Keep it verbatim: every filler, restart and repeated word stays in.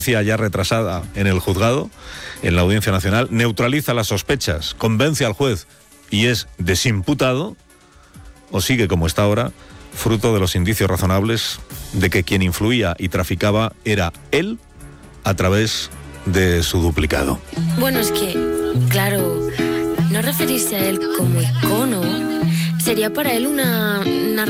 ya retrasada en el juzgado, en la Audiencia Nacional, neutraliza las sospechas, convence al juez y es desimputado, o sigue como está ahora, fruto de los indicios razonables de que quien influía y traficaba era él a través de su duplicado. Bueno, es que, claro, no referirse a él como icono sería para él una, una